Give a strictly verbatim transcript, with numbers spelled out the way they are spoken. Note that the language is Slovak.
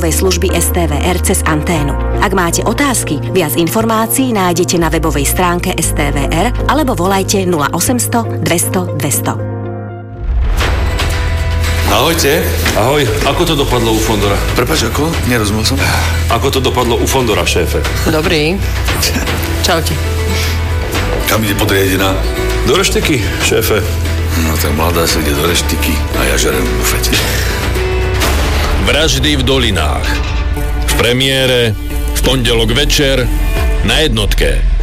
služby es té vé er cez anténu. Ak máte otázky, viac informácií nájdete na webovej stránke es té vé er alebo volajte nula osemsto dvesto dvesto. Ahojte. Ahoj, ako to dopadlo u Fondora? Prepáč, ako? Nerozumel som. Ako to dopadlo u Fondora, šéfe? Dobrý. Čaute. Kam ide podriadená? Do reštiky, šéfe. No tak mladá sa ide do reštiky a ja žerem v bufete. Vraždy v Dolinách. V premiére v pondelok večer na jednotke.